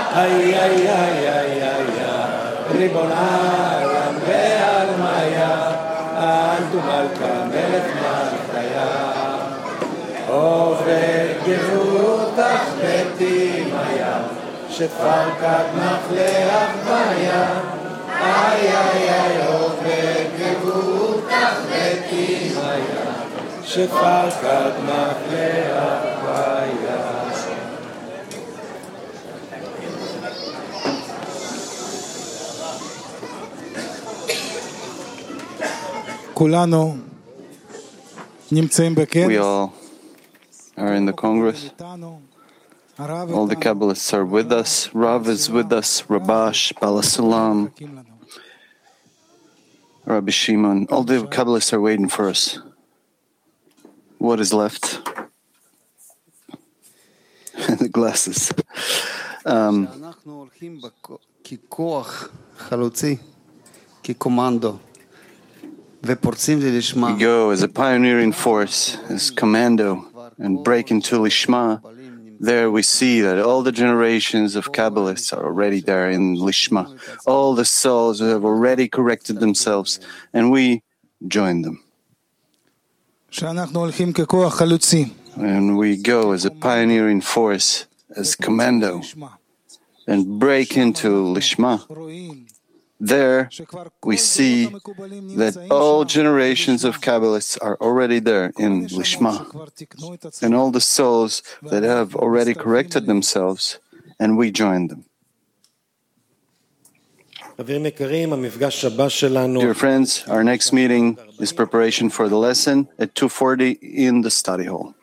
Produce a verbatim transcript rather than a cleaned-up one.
איי איי איי איי איי ריבון העולם והרמיה אנטו מלכה מלך מלכיה עובד גבורתך בתימיה שתפרקת מחלך ביה איי איי איי עובד גבורתך בתימיה שתפרקת מחלך ביה כולנו נמצאים בכנס. We all are in the Congress. All the Kabbalists are with us. Rav is with us. Rabash, Balasulam, Rabbi Shimon. All the Kabbalists are waiting for us. What is left? The glasses. Um, we go as a pioneering force, as commando, and break into Lishma. There we see that all the generations of Kabbalists are already there in Lishma. All the souls have already corrected themselves, and we join them. And we go as a pioneering force, as commando, and break into Lishma. There we see that all generations of Kabbalists are already there in Lishma, and all the souls that have already corrected themselves, and we join them. Dear friends, our next meeting is preparation for the lesson at two forty in the study hall.